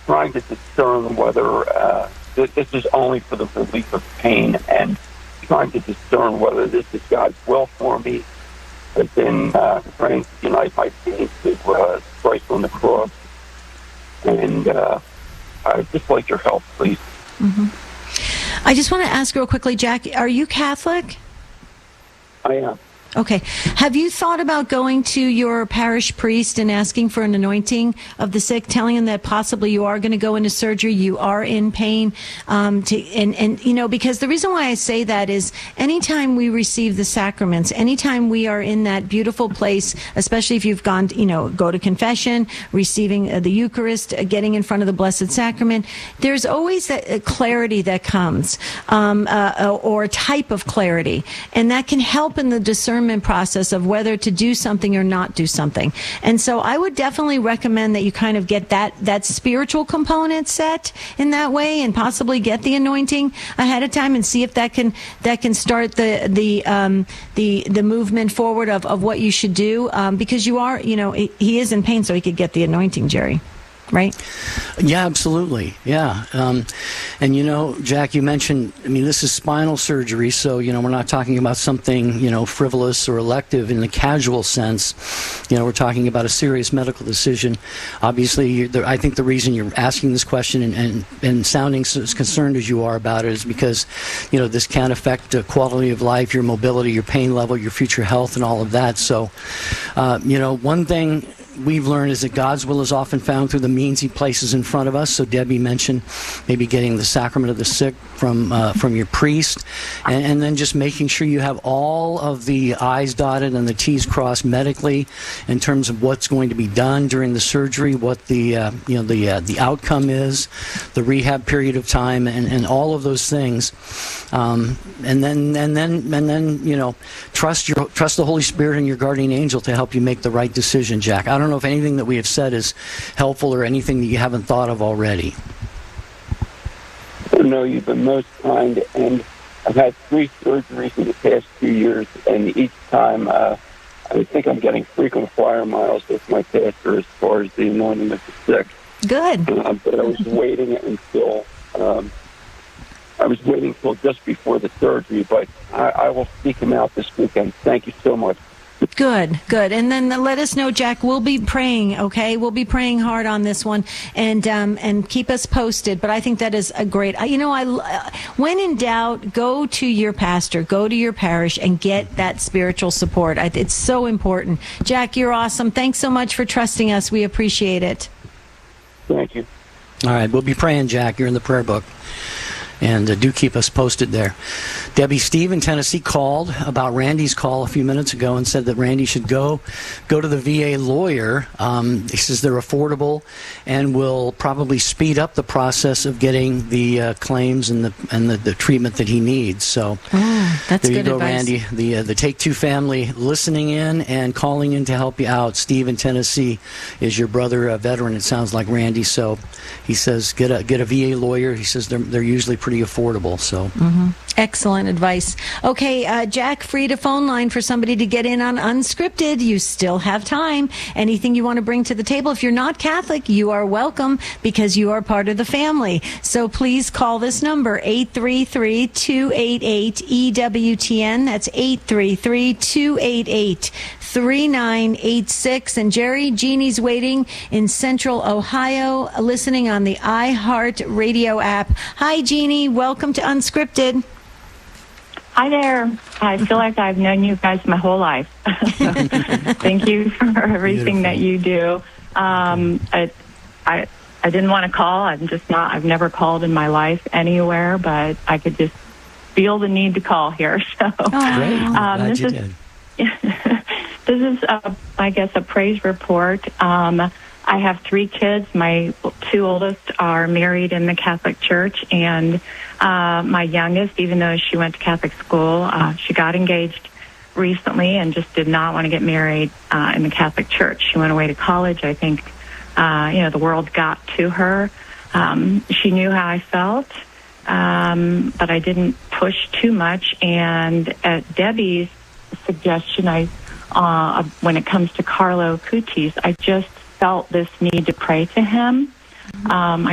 trying to discern whether this is only for the relief of pain, and trying to discern whether this is God's will for me. But then trying to unite my pain to Christ on the cross. And I'd just like your help, please. Mm-hmm. I just want to ask real quickly, Jack, are you Catholic? I am. Okay. Have you thought about going to your parish priest and asking for an anointing of the sick, telling him that possibly you are going to go into surgery, you are in pain, and because the reason why I say that is anytime we receive the sacraments, anytime we are in that beautiful place, especially if you've gone, go to confession, receiving the Eucharist, getting in front of the Blessed Sacrament, there's always that clarity that comes, or a type of clarity, and that can help in the discernment process of whether to do something or not do something. And so I would definitely recommend that you kind of get that spiritual component set in that way, and possibly get the anointing ahead of time and see if that can start the movement forward of what you should do, because you are, he is in pain, so he could get the anointing, Jerry. Right? Yeah, absolutely. Yeah. And, Jack, you mentioned, this is spinal surgery, so, we're not talking about something, frivolous or elective in the casual sense. We're talking about a serious medical decision. Obviously, I think the reason you're asking this question and sounding as concerned as you are about it is because, this can affect the quality of life, your mobility, your pain level, your future health, and all of that. So, one thing we've learned is that God's will is often found through the means he places in front of us. So Debbie mentioned maybe getting the sacrament of the sick from your priest, and then just making sure you have all of the I's dotted and the T's crossed medically in terms of what's going to be done during the surgery, what the outcome is, the rehab period of time, and all of those things, and then trust the Holy Spirit and your guardian angel to help you make the right decision, Jack. I don't know if anything that we have said is helpful or anything that you haven't thought of already. No, you've been most kind, and I've had 3 surgeries in the past 2 years, and each time I think I'm getting frequent flyer miles with my pastor as far as the anointing of the sick. Good. But I was waiting until just before the surgery, but I will seek him out this weekend. Thank you so much. Good. And then let us know, Jack. We'll be praying, okay? We'll be praying hard on this one, and keep us posted. But I think that is a great, when in doubt, go to your pastor, go to your parish, and get that spiritual support. It's so important. Jack, you're awesome. Thanks so much for trusting us. We appreciate it. Thank you. All right, we'll be praying, Jack. You're in the prayer book. And do keep us posted there. Debbie, Steve in Tennessee called about Randy's call a few minutes ago and said that Randy should go to the VA lawyer. He says they're affordable and will probably speed up the process of getting the claims and the treatment that he needs. So that's there you good go, advice. Randy. The Take Two family listening in and calling in to help you out. Steve in Tennessee is your brother, a veteran, it sounds like, Randy. So he says get a VA lawyer. He says they're usually pretty affordable. So Excellent advice. Okay, Jack, free to phone line for somebody to get in on Unscripted. You still have time. Anything you want to bring to the table. If you're not Catholic, you are welcome because you are part of the family. So please call this number, 833-288-EWTN. That's 833-288-3986. And Jerry, Jeannie's waiting in Central Ohio, listening on the iHeart Radio app. Hi, Jeannie. Welcome to Unscripted. Hi there. I feel like I've known you guys my whole life. Thank you for everything that you do. I didn't want to call. I've never called in my life anywhere, but I could just feel the need to call here. So Glad you did. This is, I guess, a praise report. I have 3 kids. My 2 oldest are married in the Catholic Church, and my youngest, even though she went to Catholic school, she got engaged recently and just did not want to get married in the Catholic Church. She went away to college. I think, the world got to her. She knew how I felt, but I didn't push too much. And at Debbie's suggestion, when it comes to Carlo Cutis, I just felt this need to pray to him. I